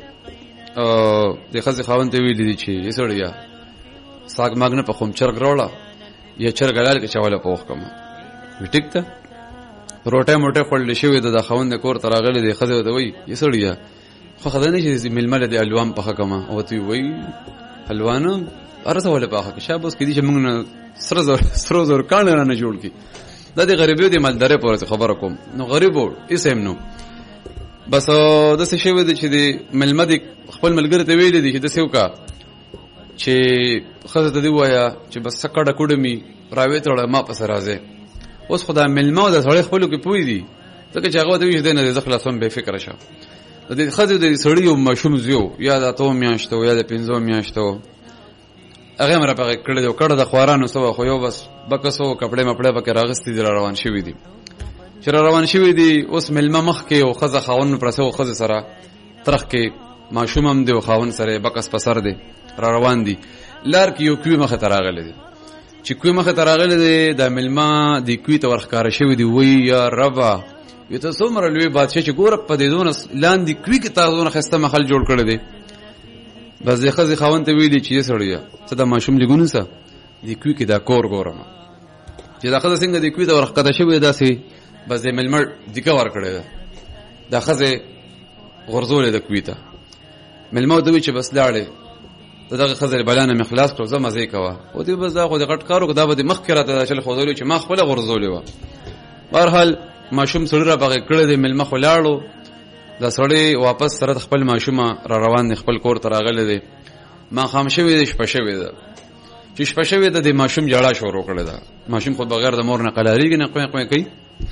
د خزه خاوند ته ویل دي چې یسړیا ساګ ماګنه په کوم چرګ راوړه یا چرګلال کې چاوله پوخ کما ټیک ته روټه موټه خپل شوی د خوند کور ته راغلی دی خزه ته وای یسړیا خو خدانه چې ململ دی الوان په حکما او تی وای الوانو ارسه ولا په حق شابوس کې دي چې موږ سره زور کان نه جوړ کی د دې غریبیو د مالداري په خبره کوم نو غریبو اسم نو بس د څه شوی دی چې د ملمد خپل ملګری ته ویل دي چې د سیو کا چې خزه ته دی وایا چې بس سکړه کوډمی راوي تر ما پس راځي اوس خدای ملمو د سړی خپل کې پوي دي ځکه چې هغه د ویش دینه د خلاصون به فکر شه د خزه د سړی یو مشوم زیو یا د اتو میاشتو یا د 15 میاشتو هغه مر په کړه د خوارانو سو خو یو بس بکسو کپڑے مپړه پکې راغستې دي روان شوی دي چې روان شوی دي اوس ملما مخ کې او خزه خاون پرسو خزه سره ترخ کې ماشومم دی او خاون سره بکس پسر دی روان دي لار کې یو کوي مخه تراغله دي چې کوي مخه تراغله دي د ملما د کوي ته ورخکار شوی دی وی یا ربا یو ته څومره لوی بادشاہ چې ګور په دې دون لاندې کوي کې تاسو نه خسته مخل جوړ کړی دی بس د خزي خاون ته ویلي چې سړیا څه د ماشوم لګونو سه د کوي کې دا کور ګورم چې دا خزه څنګه د کوي ته ورخکار شوی داسې بس د ملمر دګه ور کړی دا خزه غرزول د کوي ته ملمو دوی چې بس لاړې دغه خزر بلانه مخلاص کړو زما زی کوا او دې بس دا خو د غټ کارو دا به مخکره ته چل خوذولې چې ما خپل غرزولې و بهرحال ماشوم سړی را بغه کړه د ملمخ ولاړو دا سړی واپس سره خپل ماشوم را روان خپل کور ته راغله دي ما خام شوی د شپه شوی ده چې شپه شوی ده د ماشوم جړه شروع کړه ده ماشوم خو بغیر د مور نه قلاریږي نه کوي کوي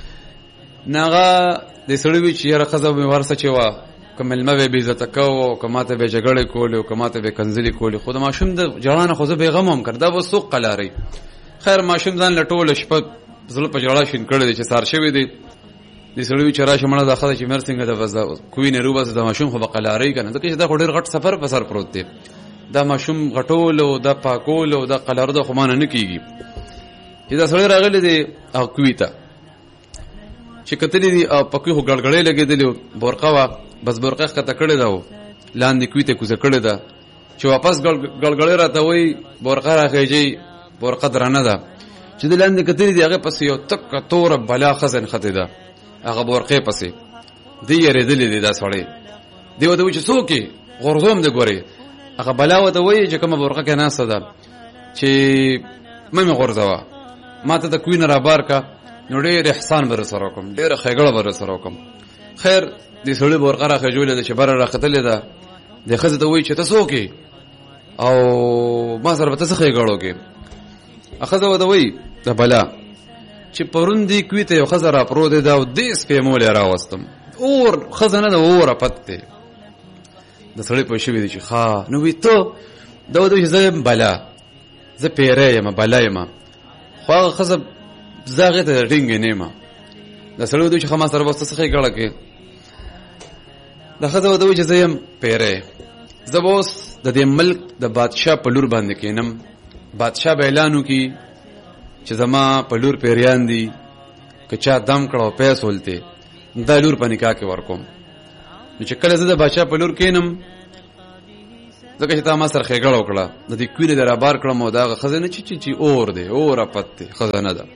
ناغه د سړی وی چې را خزه به ورسه چې وا کمل مې به عزت کو کماته به جګړه کول او کماته به کنځلي کول خو د ماشوم د جړانه خو زه به غم هم کړدا و سوق قلاري خیر ماشوم ځان لټول شپه زله په جړه شین کړی چې سار شوی دی د سړی چې راشه مړه داخله چې مرسنګ د وزا کوی نه روبه د ماشوم خو بقلاري کنه دغه دا ډېر غټ سفر په سر پروت دی دا ماشوم غټول او د پاکول او د قلار د خمانه نه کیږي چې دا سړی راغلی دی او کوی ته چې کتلی دی او پکې هو ګړګړې لګېدلی بورقه وا بس برقه کته کړی دا لاندې کویته کوزه کړی دا چې واپس ګړګړې راته وای برقه راخېږي برقه درنه ده چې د لاندې کتلې دی هغه پس یو تک تور بلا خزن خته ده هغه برقه پسې دی یریدلې دی دا سړی دی وته چې څوک غرزوم د ګوري هغه بلا وته وای چې کومه برقه کې ناسه ده چې مې غرزوا ماته د کوینه را بار کا نو ډېر احسان بر سره کوم ډېر خېګړه بر سره کوم خیر دې سړی ورقره خجولې د شبر راختلې ده د خزه ته وای چې تاسو کې او ما سره به تاسو خېګړو کې اخزه وته وای د بلا چې پروندې کوي ته خزه را پرو ده او دې سپېمول راوستم اور خزانه ده اور پته د سړی په شوی دي چې ښا نو وی ته دا د زه بلا زه پیره یم بلا یم خو خزه زاغه ته رنګ نه ما د سړی د چې خما سره وسته خېګړه کې دا خزه د وجه زم پیره زبوس د دې ملک د بادشاہ په لور باندې کینم بادشاہ به اعلانو کی چې زما په لور پیریان دي کچا دم کړو پیسې ولته دا لور په نکاح کې ورکوم چې کله زه د بادشاہ په لور کینم ځکه چې تا ما سره خېګړه وکړه د دې کوینه در بار کړم او دا خزانه چې اور دی اور پته خزانه ده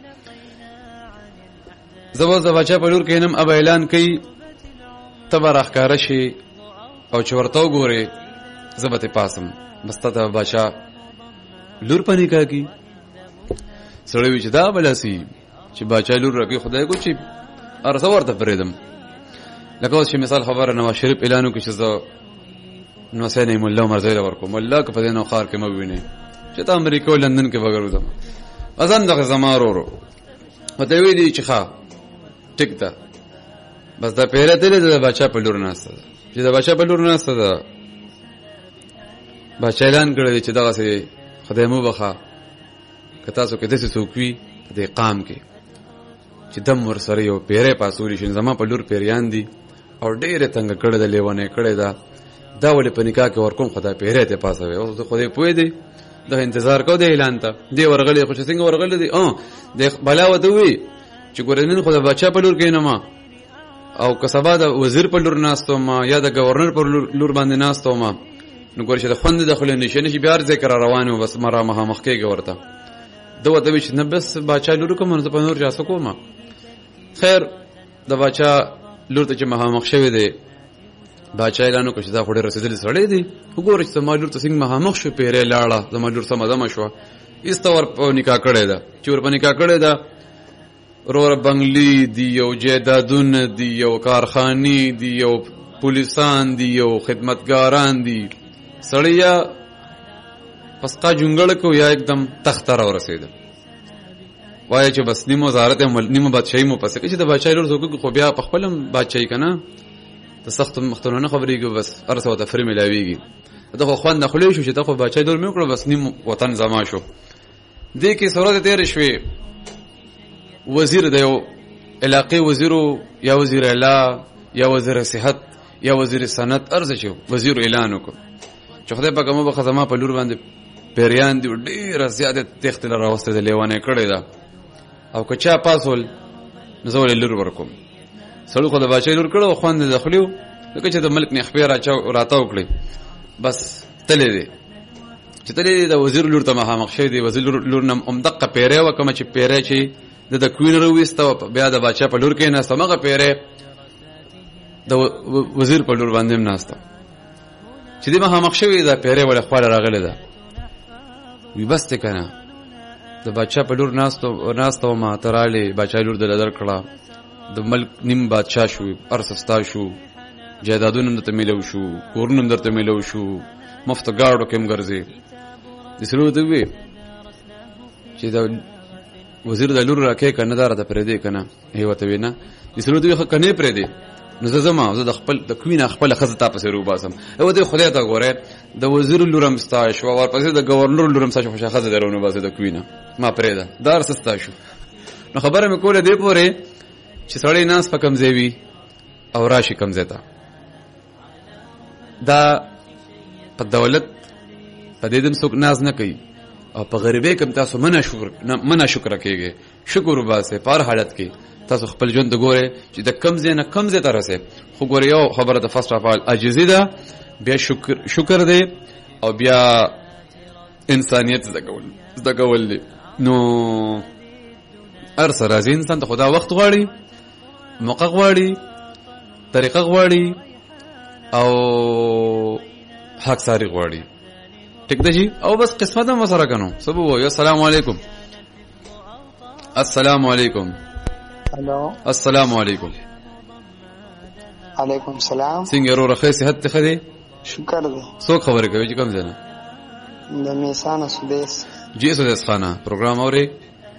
زبوس د بادشاہ په لور کینم اب اعلان کوي تبا راخکاره شي او چې ورته وګوري زبته پاسم بس ته بادشاہ لور پنی کاږي سړی وی چې دا بلاسي چې بادشاہ لور راکې خدای کو چې ارسه ورته پریدم لکه اوس چې مثال خبره نواز شریف اعلانو کې چې زه نو سینې مولا عمر زیل ورکوم الله که په دې نو خار کې مې ویني چې ته امریکا او لندن کې وګورم دم اذن دغه زمارورو مته وی دي چې ښا ټیک ده بس دا پیره تلې د بادشاہ په لور ناسته چې د بادشاہ په لور ناسته ده بادشاہ اعلان کړی چې دغه سي خدای مو بخا کته څوک دې څوکوي د قام کې چې دم ور سره یو پیره پاسوري شین زما په لور پیریان دي او ډېر څنګه کړه د لیوانه کړه دا ولې په نکاح کې ورکوم خدای پیره ته پاسوي او خدای پوي دی د انتظار کو دی اعلان ته دی ورغلی خو څنګه ورغلی دی د بلا وته وی چې ګورنن خدای بچا په لور کې نه ما او کسبا د وزیر په لور ناستو ما یا د گورنر په لور باندې ناستو ما نو ګور چې د خوند د خلې نشي بیا ذکر روانو بس مرا مخ کېږي ورته دو ته چې نه بس باچا لور کوم نو په نور جاسو کوم. خیر د باچا لور ته چې مخامخ شوی دی باچا اعلان وکړ چې دا خو ډېر رسېدلې سړی دی وګوره چې زما لور ته څنګه مخامخ شو پیرې لاړه زما لور سمه دمه شوه ایسته ور په نکاح کړې ده چې ور په نکاح کړې ده رور بنگلی دی یو جیدادون دی یو کارخانی دی یو پولیسان دی یو خدمتګاران دی سړیا پسقا جونګړ کو یا एकदम تختر ورسېد وای چې بس نیمه وزارت نیمه بادشاہي مو پسې چې د بادشاہي لور زوګو خو بیا په خپلم بادشاہي کنه د سخت مختلونه خبرېږي بس ارسه وته فري ملاويږي دغه خوان د خلې شو چې دغه بادشاہي لور مې کړو بس نیم وطن زما شو دې کې سورته تیر شوي وزیر د یو علاقې وزیرو یا وزیر اعلی یا وزیر صحت یا وزیر صنعت ارزه شو وزیر اعلان وکړ چې خدای په کومه خزما په لور باندې پیریان دی ډېر زیاته تخت لراوسته د لیوانه کړی دا او که چا پاسول نزول لور ورکوم سړو خو د بچی لور کړو خوند داخليو لکه چې د ملک نه خبر راته وکړي بس تلې دی چې تلې دی د وزیر لور ته مخامخ شي دی وزیر لور نم دقه پیری وکم چې پیری چې د کوین رويسته بیا د بچا په لور کې نه سمغه پیری د وزیر په لور باندې ناشته چې دی مخامخ شوی دا پیری ول خپل راغله ده وی بس ته کنه د بچا په لور ناستو ما تراله بچا لور د لدر کړه د ملک نیم بادشاہ شو ارسستا شو جیدادونه ته ملو شو کورنم درته ملو شو مفت گاړو کوم ګرځي د سرو ته وی چې دا وزیر د لور راکې کنه دار د پرې دی کنه هیوته وینا د سرو ته کنه پرې دی نو زه د خپل د کوینه خپل خزه تاسو سره وباسم او د خدای ته ګوره د وزیر لورم ستا شو او ورپسې د گورنر لورم ستا شو خزه درونه باسه د کوینه ما پرې ده دار ستا شو نو خبره مې کوله دی پوره چې سړی ناس په کمزوي او راشي کمزتا دا په دولت په دې دم څوک ناز نه کوي او په غریبۍ کوم تاسو منه شکر کوي شکر وباسه په هر حالت کې تاسو خپل ژوند ګوره چې د کم زه ترسه خو ګوره یو خبره د فرست اف ال عاجزی ده بیا شکر دی او بیا انسانیت زده کول دی نو ارسه راځي انسان ته خدا وخت غواړي موقع غواړي طریقه غواړي او حق ساری غواړي ټیک ده جی او بس قسمت هم سره کنو سبو وایو السلام علیکم السلام علیکم الو السلام علیکم علیکم السلام څنګه ورو رخصه صحت ته دی شکر ده څوک خبرې کوي چې کوم ځنه د میسان سودیس جی سودیس خانه پروګرام اوري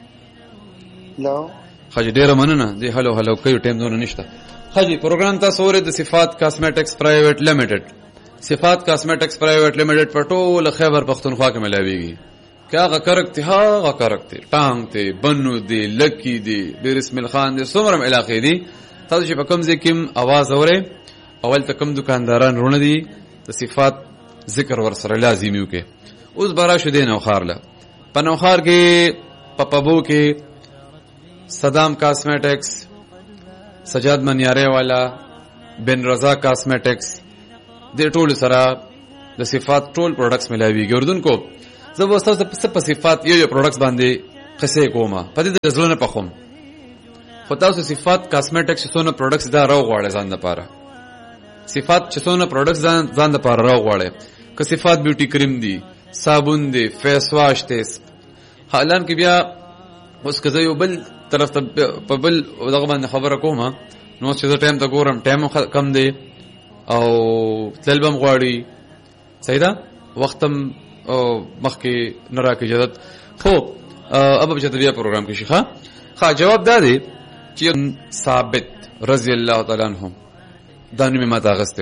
لو خاجي ډیره مننه دی هلو کوي ټیم دونه نشته خاجي پروګرام تاسو اوري د صفات کاسمیټکس پرایویټ لیمیټډ صفات کاسمیټکس پرایویټ لیمیټډ په ټول خیبر پختونخوا کې ملاويږي کاغه کرکتی ها کرکتی ټانګ ته بنو دی لکی دی بسم الله خان دی سمرم علاقې دی تاسو چې په کوم ځای کې आवाज اورئ اول ته کوم دکانداران رونه دي د صفات ذکر ور سره لازمي وکي اوس برا شو دین او خارله په نو خار کې پپبو کې صدام کاسمیټکس سجاد منیاره والا بن رضا کاسمیټکس د ټول سره د صفات ټول پروډکټس ملاويږي اردن کو زبوستاسو په صفات یو پروډکټس باندې قصې کومه په دې د ځلونه په خوم خو تاسو صفات کاسمیټکس څونه پروډکټس دا راو غواړي ځان لپاره صفات څونه پروډکټس ځان لپاره راو غواړي که صفات بیوټي کریم دي صابون دي فیس واش دي حالان کې بیا اوس که یو بل طرف ته په بل دغه باندې خبره کومه نو چې ټایم ته ګورم ټایم کم دی او تلبم غواړي صحیح ده وختم مخکې نه راکې اجازه خو اب به بیا پروګرام کې شيخه ها جواب دا دی چې ثابت رضی الله تعالی عنهم دا نوم ما تاغسته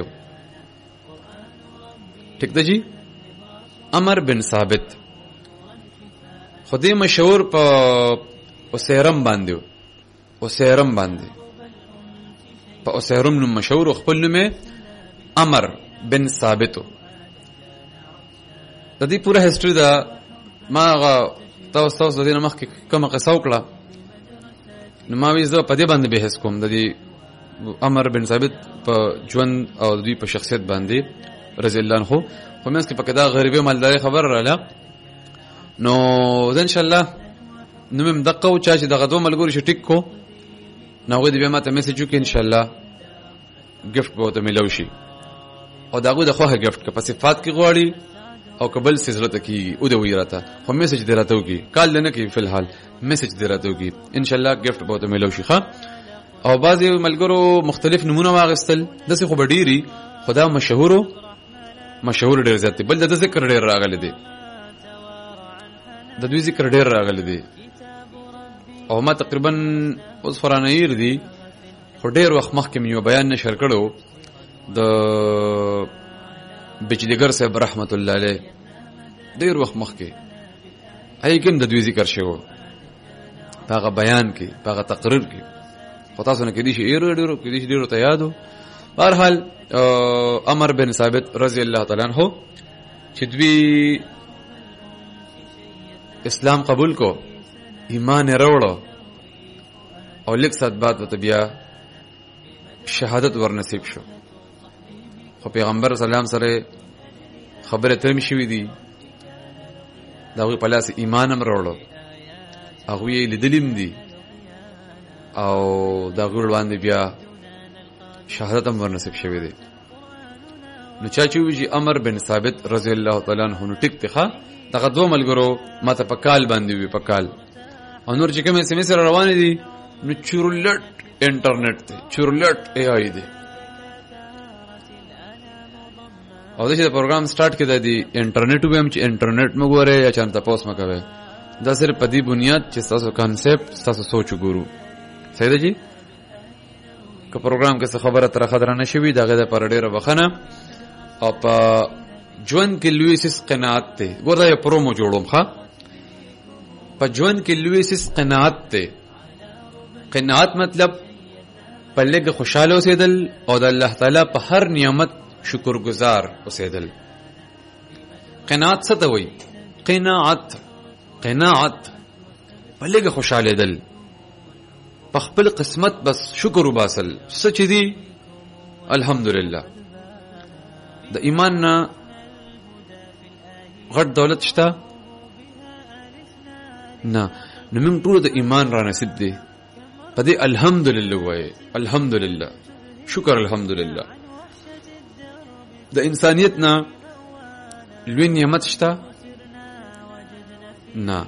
ٹھیک ده جی عمر بن ثابت خدای مشهور په اوسیرم باندې په اوسیرم نوم مشهور خپل نوم عمر بن ثابت د دې پوره هیستوري دا ما تاسو د دې مخ کې کومه قصه وکړه نو ما ویزه په دې باندې بحث کوم د دې عمر بن ثابت په ژوند او د دې په شخصیت باندې رضی الله عنه خو مې اس کې په کدا غریبه مالداري خبر رااله نو ان شاء الله نو مم دقه او چا چې دغه دوه ملګرو شي ټیک کو نو دې به ماته میسج وکړي ان شاء الله ګفت به ته ملو شي او داغه د خوخه ګفت په صفات کې غواړي او قبل سزرت کی او د ویراته خو میسج دراته کی کال نه کی فلحال میسج دراته کی ان شاء الله ګفت به ته ملو شي ښه او بعضی ملګرو مختلف نمونه واغستل دسه خو بډيري خدا مشهور ډیر زیات بل د ذکر ډیر راغلي دي د دوی ذکر ډیر راغلي دي او ما تقریبا اوس فرانیر دي خو ډیر وخت مخکې یو بیان نشر کړو د بجلیګر صاحب رحمت الله علیه ډیر وخت مخکې هي کوم د دوی ذکر شوی هغه بیان کې هغه تقریر کې خو تاسو نه کېدی شي ډیرو کېدی شي ډیرو ته یادو بهرحال عمر بن ثابت رضی الله تعالی عنہ چې دوی اسلام قبول کو ایمان وروړو او لیک سات بعد وته بیا شهادت ورنصیب شو خو پیغمبر سلام سره خبره ترم شوې دي داوی په لاس ایمان هم وروړو هغه یې لیدلیم دي او دا غوړ باندې بیا شهادت هم ورنصیب شوې دي نو چا چې ویږي عمر بن ثابت رضی الله تعالی عنہ ټیک ته دغه دوه ملګرو ماته په کال باندې وی په کال او نور چې کوم SMS روان دي نو چورلټ انټرنیټ ته چورلټ AI دی او دا چې پروګرام سٹارټ کړه دی انټرنیټ به هم چې انټرنیټ مګوره یا چانه تاسو مکوي دا صرف په دې بنیاد چې تاسو کانسپټ تاسو سوچ وګورو صحیح دی که پروګرام کې څه خبره تر خبره نشوي دا غږه پر ډیره بخنه او په ژوند کې لویسس قناعت ته ګوردا یو پرومو جوړوم ښا په ژوند کې لویسس قناعت ته قناعت مطلب پلګه خوشاله اوسېدل او د الله تعالی په هر نعمت شکرګزار اوسېدل قناعت څه ته وایي قناعت پلګه خوشاله دل په خپل قسمت بس شکر وباسل سچ دي الحمدلله د ایمان نه غټ دولت شته نه نو موږ ټول د ایمان را نصیب دي په دې الحمدلله وای الحمدلله شکر الحمدلله د انسانیت نه لوی نعمت شته نه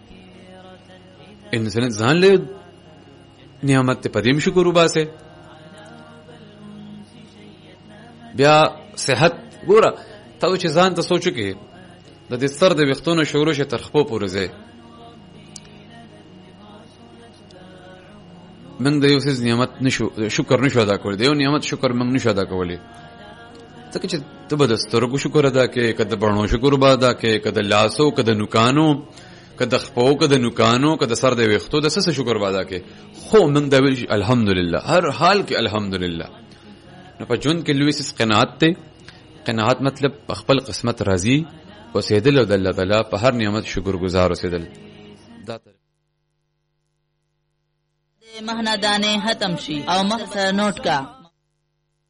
انسانیت ځان له نعمت په دې شکر وباسه بیا صحت ګوره تاسو چې ځان ته سوچو کې د دې سر د وختونو شروع شه تر خپل پورځه موږ د یو څه نعمت شکر نشو ادا کولای د یو نعمت شکر موږ نشو ادا کولای ځکه چې ته به د سترګو شکر ادا کې کده بڼو شکر ادا کې کده لاسو کده نوکانو کده خپو کده نوکانو کده سر د وختو د څه شکر ادا کې خو موږ د ویل الحمدلله هر حال کې الحمدلله نو په جون کې لویس قناعت ته قناعت مطلب خپل قسمت راضي اوسېدل او د الله تعالی په هر نعمت شکرګزار اوسېدل دا مهنا دانه ختم شي او مخ سره نوٹ کا